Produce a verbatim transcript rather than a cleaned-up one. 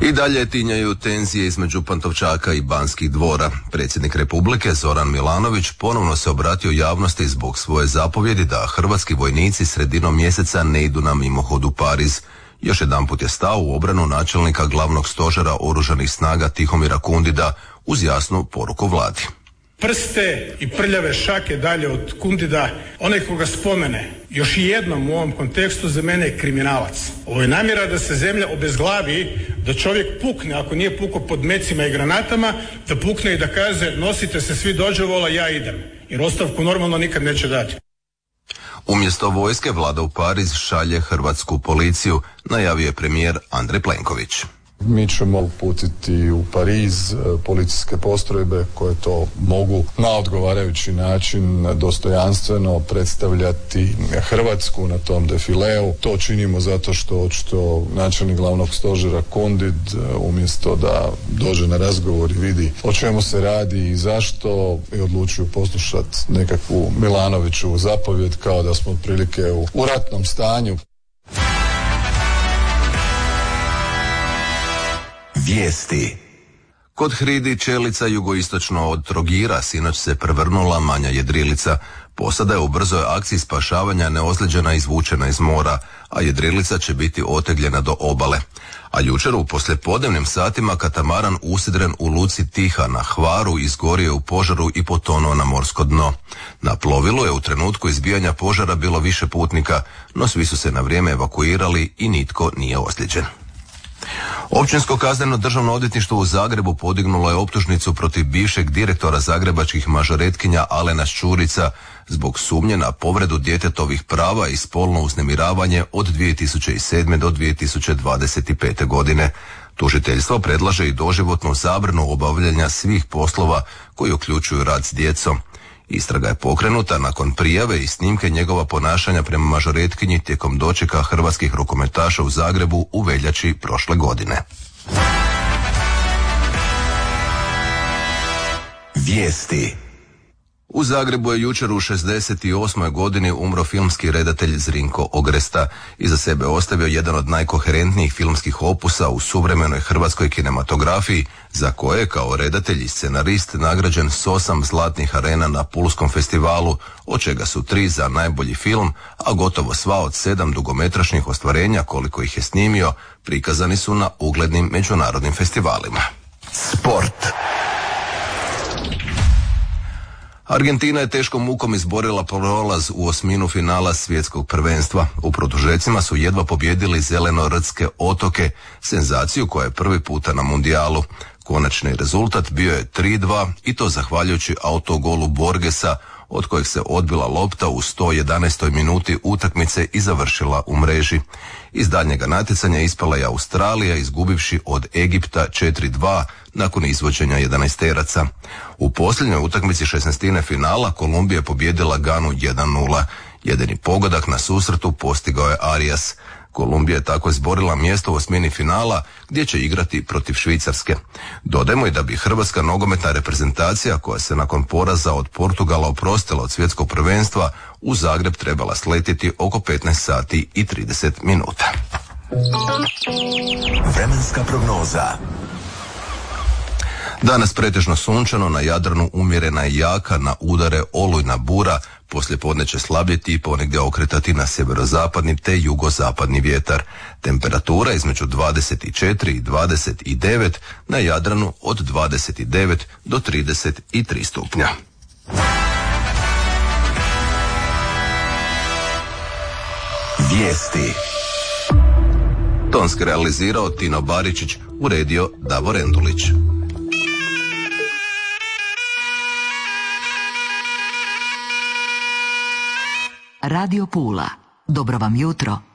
I dalje tinjaju tenzije između Pantovčaka i Banskih dvora. Predsjednik Republike Zoran Milanović ponovno se obratio javnosti zbog svoje zapovjedi da hrvatski vojnici sredinom mjeseca ne idu na mimohod u Pariz. Još jedanput je stao u obranu načelnika glavnog stožera oružanih snaga Tihomira Kundida uz jasnu poruku vladi. Prste i prljave šake dalje od Kundida, onaj koga spomene još i jednom u ovom kontekstu za mene je kriminalac. Ovo je namjera da se zemlja obezglavi, da čovjek pukne, ako nije pukao pod mecima i granatama, da pukne i da kaže nosite se svi dođevola, ja idem. Jer ostavku normalno nikad neće dati. Umjesto vojske vlada u Pariz šalje hrvatsku policiju, najavio je premijer Andrej Plenković. Mi ćemo uputiti u Pariz policijske postrojbe koje to mogu na odgovarajući način dostojanstveno predstavljati Hrvatsku na tom defileu. To činimo zato što očito načelnik glavnog stožera Kundid umjesto da dođe na razgovor i vidi o čemu se radi i zašto je odlučio poslušati nekakvu Milanoviću zapovjed kao da smo otprilike u, u ratnom stanju. Vijesti. Kod hridi Čelica jugoistočno od Trogira sinoć se prevrnula manja jedrilica. Posada je u brzoj akciji spašavanja neozlijeđena izvučena iz mora, a jedrilica će biti otegljena do obale. A jučer u poslijepodnevnim satima katamaran usidren u luci Tiha na Hvaru izgorio u požaru i potonuo na morsko dno. Na plovilu je u trenutku izbijanja požara bilo više putnika, no svi su se na vrijeme evakuirali i nitko nije ozlijeđen. Općinsko kazneno državno odvjetništvo u Zagrebu podignulo je optužnicu protiv bivšeg direktora zagrebačkih mažoretkinja Alena Šćurica zbog sumnje na povredu djetetovih prava i spolno uznemiravanje od dvije tisuće sedme do dvije tisuće dvadeset pete godine. Tužiteljstvo predlaže i doživotnu zabranu obavljanja svih poslova koji uključuju rad s djecom. Istraga je pokrenuta nakon prijave i snimke njegova ponašanja prema mažoretkinji tijekom dočeka hrvatskih rukometaša u Zagrebu u veljači prošle godine. Vijesti. U Zagrebu je jučer u šezdeset osmoj godini umro filmski redatelj Zrinko Ogresta. Iza sebe ostavio jedan od najkoherentnijih filmskih opusa u suvremenoj hrvatskoj kinematografiji, za koje je kao redatelj i scenarist nagrađen s osam zlatnih arena na Pulskom festivalu, od čega su tri za najbolji film, a gotovo sva od sedam dugometražnih ostvarenja koliko ih je snimio prikazani su na uglednim međunarodnim festivalima. Sport. Argentina je teškom mukom izborila prolaz u osminu finala svjetskog prvenstva. U produžecima su jedva pobijedili zeleno-rtske otoke, senzaciju koja je prvi puta na mundijalu. Konačni rezultat bio je tri dva i to zahvaljujući autogolu Borgesa, od kojeg se odbila lopta u sto jedanaestoj minuti utakmice i završila u mreži. Iz daljnjega natjecanja ispala je Australija izgubivši od Egipta četiri dva nakon izvođenja jedanaesteraca. U posljednjoj utakmici šesnaestine finala Kolumbija je pobijedila Ganu jedan nula. Jedini pogodak na susretu postigao je Arias. Kolumbija je tako izborila mjesto u osmini finala gdje će igrati protiv Švicarske. Dodajmo i da bi hrvatska nogometna reprezentacija koja se nakon poraza od Portugala oprostila od svjetskog prvenstva u Zagreb trebala sletiti oko petnaest sati i trideset minuta. Vremenska prognoza. Danas pretežno sunčano, na Jadranu umjerena i jaka, na udare olujna bura, poslijepodne će slabjeti i ponegdje okretati na sjeverozapadni te jugozapadni vjetar. Temperatura između dvadeset četiri i dvadeset devet, na Jadranu od dvadeset devet do trideset tri stupnja. Vijesti. Tonski realizirao Tino Baričić, uredio Davor Endulić. Radio Pula. Dobro vam jutro.